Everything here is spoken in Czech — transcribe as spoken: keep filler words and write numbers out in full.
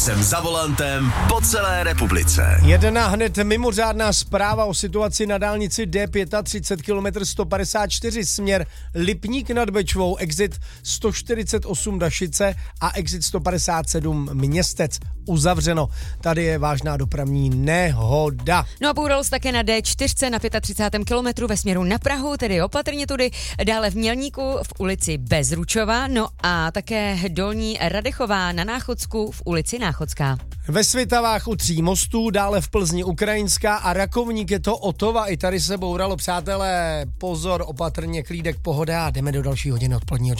Jsem za volantem po celé republice. Jedna hned mimořádná zpráva o situaci na dálnici D třicet pět kilometr sto padesát čtyři směr Lipník nad Bečvou, exit sto čtyřicet osm Dašice a exit sto padesát sedm Městec uzavřeno. Tady je vážná dopravní nehoda. No a poudalo se také na D čtyři na třicet pět kilometrů ve směru na Prahu, tedy opatrně tudy, dále v Mělníku v ulici Bezručova, no a také Dolní Radechová na Náchodsku v ulici Náchodská. Ve Svitavách u Tří mostů, dále v Plzni Ukrajinská a Rakovník je to Otova. I tady se bouralo, přátelé, pozor, opatrně, klídek, pohoda a jdeme do další hodiny odpoledního